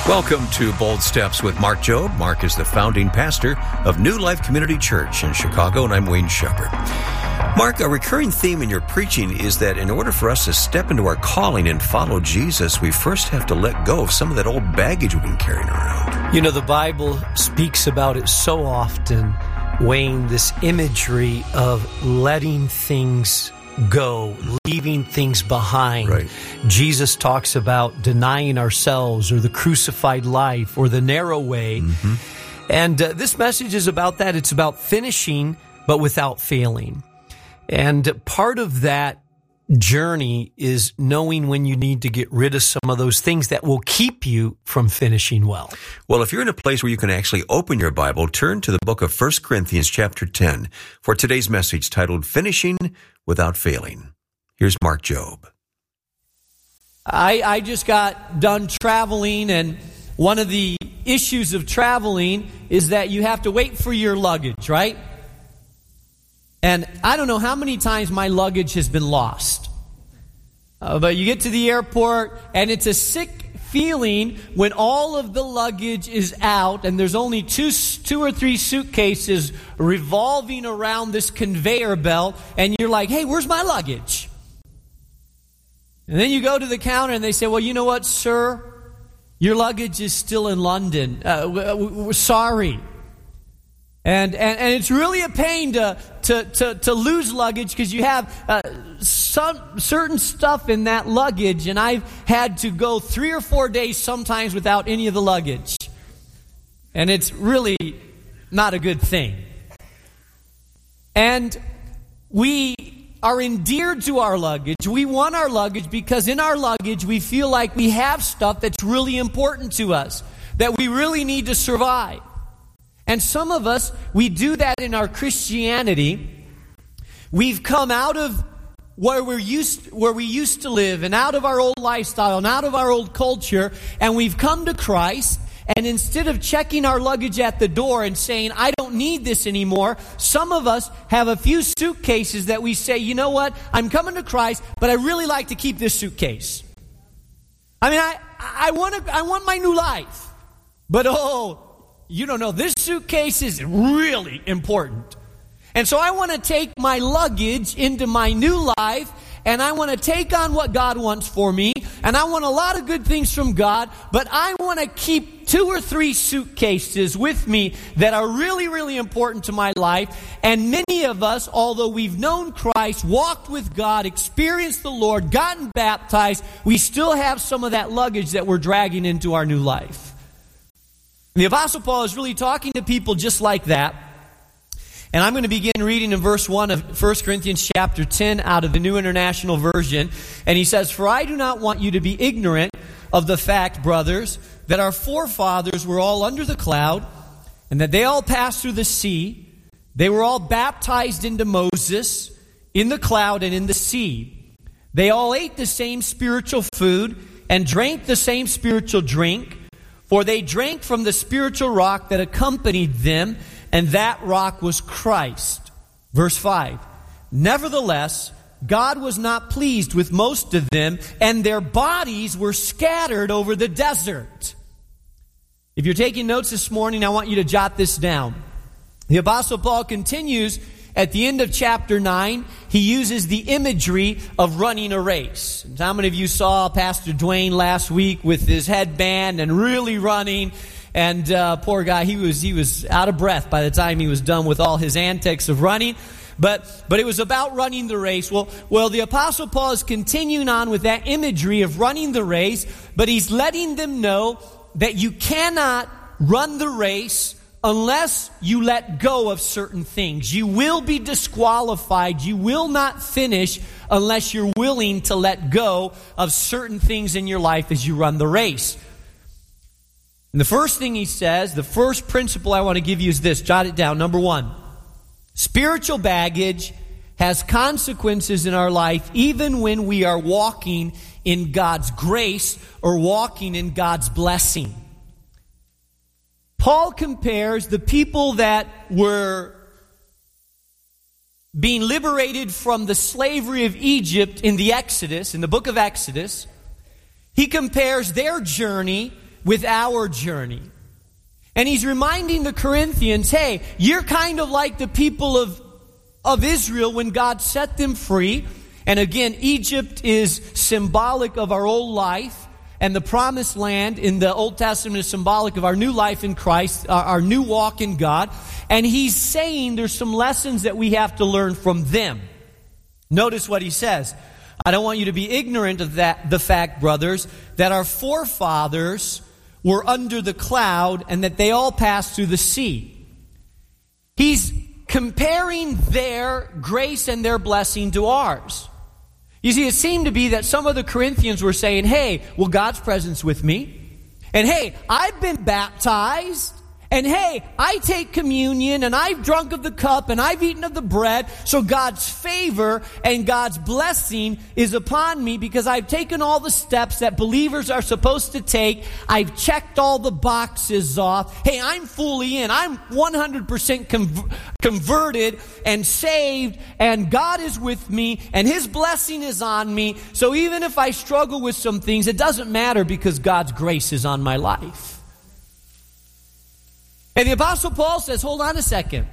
Welcome to Bold Steps with Mark Jobe. Mark is the founding pastor of New Life Community Church in Chicago, and I'm Wayne Shepherd. Mark, a recurring theme in your preaching is that in order for us to step into our calling and follow Jesus, we first have to let go of some of that old baggage we've been carrying around. You know, the Bible speaks about it so often, Wayne, this imagery of letting things go, leaving things behind. Right. Jesus talks about denying ourselves, or the crucified life, or the narrow way. And this message is about that. It's about finishing, but without failing. And part of that journey is knowing when you need to get rid of some of those things that will keep you from finishing well. Well, if you're in a place where you can actually open your Bible, turn to the book of 1 Corinthians chapter 10 for today's message titled Finishing Without Failing. Here's Mark Jobe. I just got done traveling, and one of the issues of traveling is that you have to wait for your luggage, right? And I don't know how many times my luggage has been lost. But you get to the airport, and it's a sick feeling when all of the luggage is out, and there's only two or three suitcases revolving around this conveyor belt, and you're like, hey, where's my luggage? And then you go to the counter, and they say, well, you know what, sir? Your luggage is still in London. We're sorry. And it's really a pain to lose luggage, because you have some certain stuff in that luggage, and I've had to go 3 or 4 days sometimes without any of the luggage. And it's really not a good thing. And we are endeared to our luggage. We want our luggage because in our luggage we feel like we have stuff that's really important to us, that we really need to survive. And some of us, we do that in our Christianity. We've come out of where we used to live, and out of our old lifestyle, and out of our old culture, and we've come to Christ. And instead of checking our luggage at the door and saying, I don't need this anymore, some of us have a few suitcases that we say, you know what, I'm coming to Christ, but I really like to keep this suitcase. I mean, I want my new life, but you don't know, this suitcase is really important. And so I want to take my luggage into my new life, and I want to take on what God wants for me, and I want a lot of good things from God, but I want to keep 2 or 3 suitcases with me that are really, really important to my life. And many of us, although we've known Christ, walked with God, experienced the Lord, gotten baptized, we still have some of that luggage that we're dragging into our new life. The Apostle Paul is really talking to people just like that. And I'm going to begin reading in verse 1 of 1 Corinthians chapter 10 out of the New International Version. And he says, for I do not want you to be ignorant of the fact, brothers, that our forefathers were all under the cloud, and that they all passed through the sea. They were all baptized into Moses in the cloud and in the sea. They all ate the same spiritual food and drank the same spiritual drink. For they drank from the spiritual rock that accompanied them, and that rock was Christ. Verse 5. Nevertheless, God was not pleased with most of them, and their bodies were scattered over the desert. If you're taking notes this morning, I want you to jot this down. The Apostle Paul continues at the end of chapter 9. He uses the imagery of running a race. How many of you saw Pastor Dwayne last week with his headband and really running? And poor guy, he was out of breath by the time he was done with all his antics of running. But it was about running the race. Well, the Apostle Paul is continuing on with that imagery of running the race, but he's letting them know that you cannot run the race unless you let go of certain things. You will be disqualified. You will not finish unless you're willing to let go of certain things in your life as you run the race. And the first thing he says, the first principle I want to give you is this. Jot it down. Number 1, spiritual baggage has consequences in our life even when we are walking in God's grace or walking in God's blessing. Paul compares the people that were being liberated from the slavery of Egypt in the Exodus, in the book of Exodus. He compares their journey with our journey. And he's reminding the Corinthians, hey, you're kind of like the people of Israel when God set them free. And again, Egypt is symbolic of our old life. And the promised land in the Old Testament is symbolic of our new life in Christ, our new walk in God. And he's saying there's some lessons that we have to learn from them. Notice what he says. I don't want you to be ignorant of the fact, brothers, that our forefathers were under the cloud and that they all passed through the sea. He's comparing their grace and their blessing to ours. You see, it seemed to be that some of the Corinthians were saying, hey, well, God's presence with me. And hey, I've been baptized. And hey, I take communion and I've drunk of the cup and I've eaten of the bread. So God's favor and God's blessing is upon me because I've taken all the steps that believers are supposed to take. I've checked all the boxes off. Hey, I'm fully in. I'm 100% converted and saved, and God is with me and His blessing is on me. So even if I struggle with some things, it doesn't matter because God's grace is on my life. And the Apostle Paul says, hold on a second.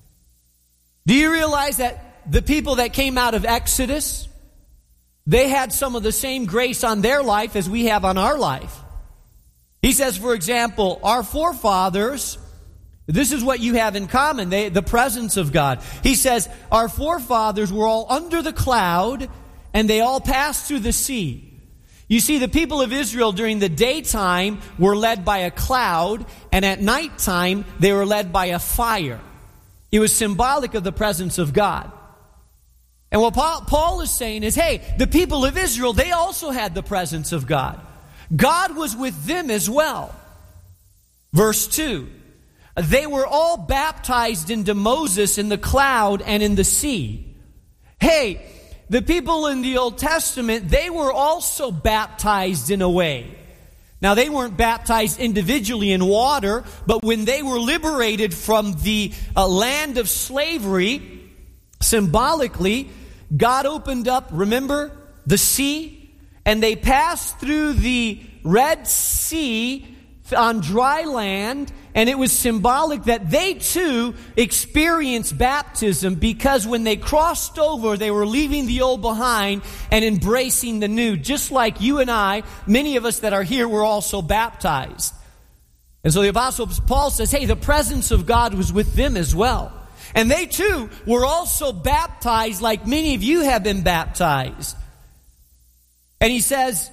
Do you realize that the people that came out of Exodus, they had some of the same grace on their life as we have on our life? He says, for example, our forefathers, this is what you have in common, the presence of God. He says, our forefathers were all under the cloud and they all passed through the sea. You see, the people of Israel during the daytime were led by a cloud, and at nighttime they were led by a fire. It was symbolic of the presence of God. And what Paul is saying is, hey, the people of Israel, they also had the presence of God. God was with them as well. Verse 2, they were all baptized into Moses in the cloud and in the sea. Hey, the people in the Old Testament, they were also baptized in a way. Now, they weren't baptized individually in water, but when they were liberated from the land of slavery, symbolically, God opened up, remember, the sea, and they passed through the Red Sea on dry land, and it was symbolic that they too experienced baptism because when they crossed over, they were leaving the old behind and embracing the new. Just like you and I, many of us that are here, were also baptized. And so the Apostle Paul says, hey, the presence of God was with them as well. And they too were also baptized like many of you have been baptized. And he says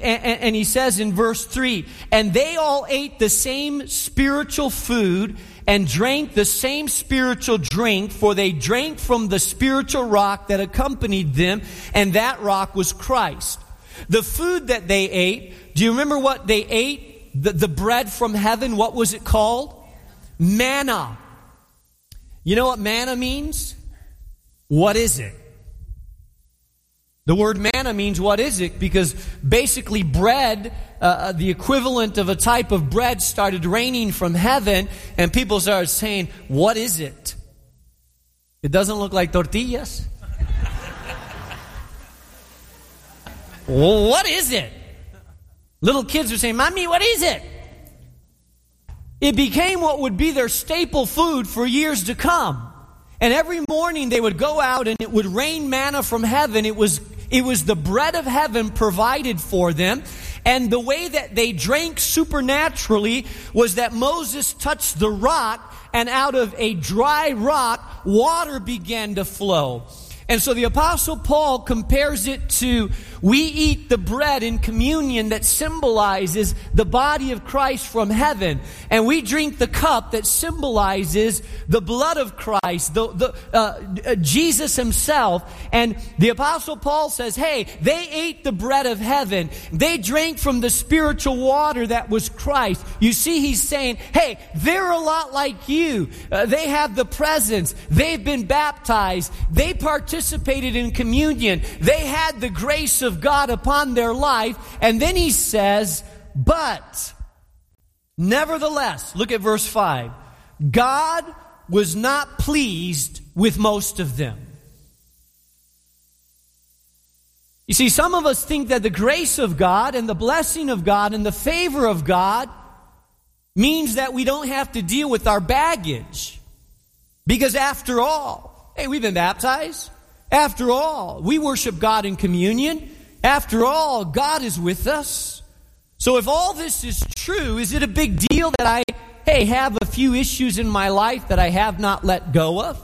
in verse 3, and they all ate the same spiritual food and drank the same spiritual drink, for they drank from the spiritual rock that accompanied them, and that rock was Christ. The food that they ate, do you remember what they ate? The bread from heaven, what was it called? Manna. You know what manna means? What is it? The word manna means what is it? Because basically bread, the equivalent of a type of bread, started raining from heaven, and people started saying, what is it? It doesn't look like tortillas. Well, what is it? Little kids are saying, Mommy, what is it? It became what would be their staple food for years to come. And every morning they would go out and it would rain manna from heaven. It was the bread of heaven provided for them. And the way that they drank supernaturally was that Moses touched the rock, and out of a dry rock, water began to flow. And so the Apostle Paul compares it to, we eat the bread in communion that symbolizes the body of Christ from heaven. And we drink the cup that symbolizes the blood of Christ, Jesus himself. And the Apostle Paul says, hey, they ate the bread of heaven. They drank from the spiritual water that was Christ. You see, he's saying, hey, they're a lot like you. They have the presence. They've been baptized. They participated in communion. They had the grace of God upon their life. And then he says, but nevertheless, look at verse 5. God was not pleased with most of them. You see, some of us think that the grace of God and the blessing of God and the favor of God means that we don't have to deal with our baggage. Because after all, hey, we've been baptized. After all, we worship God in communion. After all, God is with us. So if all this is true, is it a big deal that I, have a few issues in my life that I have not let go of?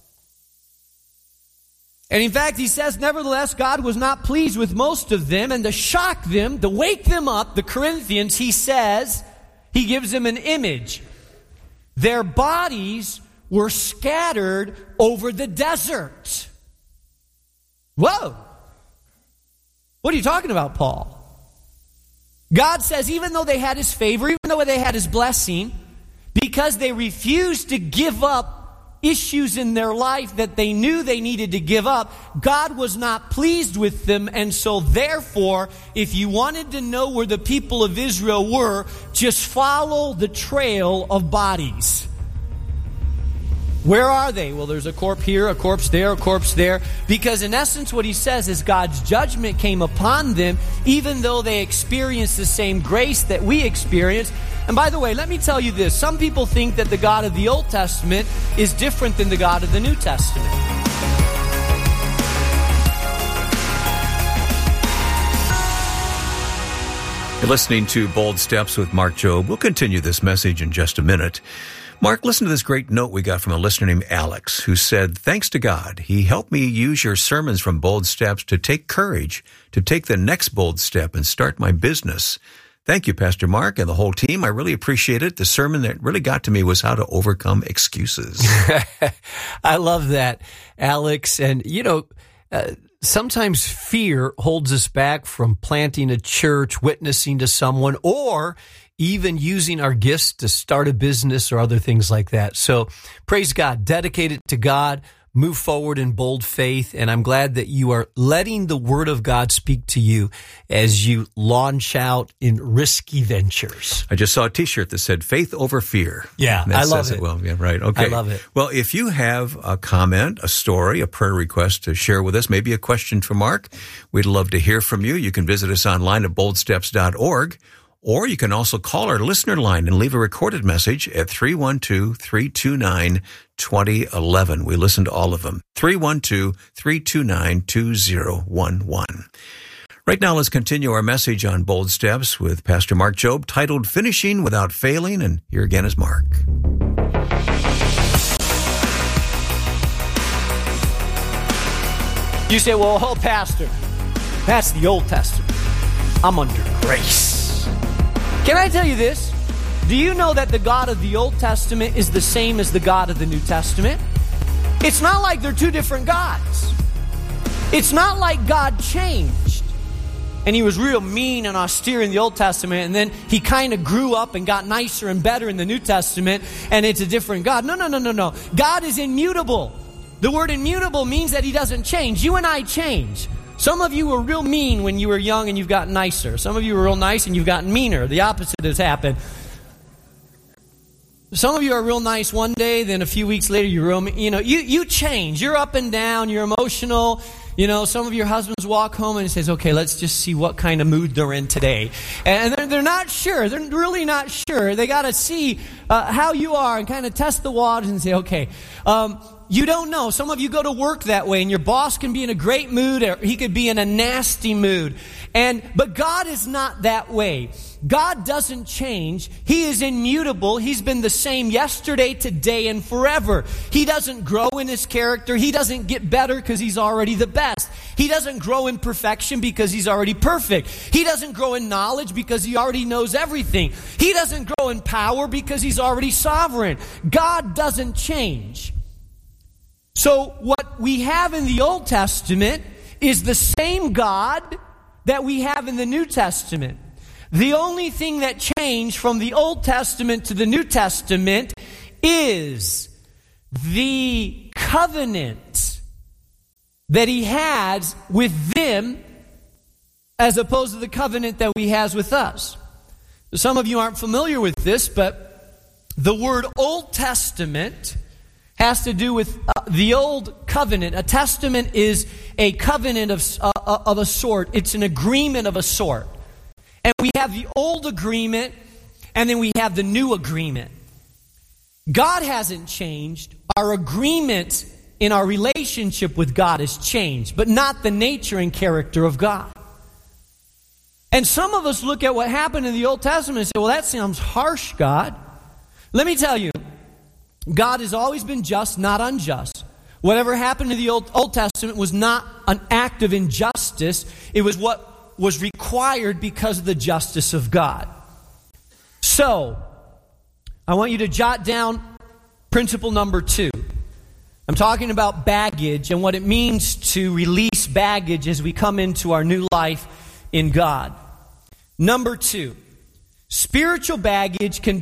And in fact, he says, nevertheless, God was not pleased with most of them, and to shock them, to wake them up, the Corinthians, he says, he gives them an image. Their bodies were scattered over the desert. Whoa! What are you talking about, Paul? God says, even though they had his favor, even though they had his blessing, because they refused to give up issues in their life that they knew they needed to give up, God was not pleased with them. And so therefore, if you wanted to know where the people of Israel were, just follow the trail of bodies. Where are they? Well, there's a corpse here, a corpse there, a corpse there. Because in essence what he says is God's judgment came upon them, even though they experienced the same grace that we experienced. And by the way, let me tell you this. Some people think that the God of the Old Testament is different than the God of the New Testament. You're listening to Bold Steps with Mark Jobe. We'll continue this message in just a minute. Mark, listen to this great note we got from a listener named Alex, who said, thanks to God, he helped me use your sermons from Bold Steps to take courage, to take the next bold step and start my business. Thank you, Pastor Mark and the whole team. I really appreciate it. The sermon that really got to me was how to overcome excuses. I love that, Alex. And, sometimes fear holds us back from planting a church, witnessing to someone, or even using our gifts to start a business or other things like that. So praise God, dedicate it to God, move forward in bold faith, and I'm glad that you are letting the Word of God speak to you as you launch out in risky ventures. I just saw a T-shirt that said "Faith over Fear." Yeah, I love it. Well, yeah, right. Okay, I love it. Well, if you have a comment, a story, a prayer request to share with us, maybe a question for Mark, we'd love to hear from you. You can visit us online at boldsteps.org. Or you can also call our listener line and leave a recorded message at 312-329-2011. We listen to all of them. 312-329-2011. Right now, let's continue our message on Bold Steps with Pastor Mark Jobe, titled Finishing Without Failing. And here again is Mark. You say, well, Pastor, that's the Old Testament. I'm under grace. Can I tell you this? Do you know that the God of the Old Testament is the same as the God of the New Testament? It's not like they're two different gods. It's not like God changed and he was real mean and austere in the Old Testament, and then he kind of grew up and got nicer and better in the New Testament, and it's a different God. No. God is immutable. The word immutable means that he doesn't change. You and I change. Some of you were real mean when you were young and you've gotten nicer. Some of you were real nice and you've gotten meaner. The opposite has happened. Some of you are real nice one day, then a few weeks later you're real, you change. You're up and down, you're emotional. Some of your husbands walk home and says, okay, let's just see what kind of mood they're in today. And they're not sure. They're really not sure. They got to see how you are and kind of test the waters and say, okay, you don't know. Some of you go to work that way, and your boss can be in a great mood, or he could be in a nasty mood. But God is not that way. God doesn't change. He is immutable. He's been the same yesterday, today, and forever. He doesn't grow in his character. He doesn't get better because he's already the best. He doesn't grow in perfection because he's already perfect. He doesn't grow in knowledge because he already knows everything. He doesn't grow in power because he's already sovereign. God doesn't change. So what we have in the Old Testament is the same God that we have in the New Testament. The only thing that changed from the Old Testament to the New Testament is the covenant that he has with them as opposed to the covenant that he has with us. Some of you aren't familiar with this, but the word Old Testament has to do with the old covenant. A testament is a covenant of a sort. It's an agreement of a sort. And we have the old agreement, and then we have the new agreement. God hasn't changed. Our agreement in our relationship with God has changed, but not the nature and character of God. And some of us look at what happened in the Old Testament and say, well, that sounds harsh, God. Let me tell you, God has always been just, not unjust. Whatever happened in the Old Testament was not an act of injustice. It was what was required because of the justice of God. So, I want you to jot down principle number 2. I'm talking about baggage and what it means to release baggage as we come into our new life in God. Number 2, spiritual baggage can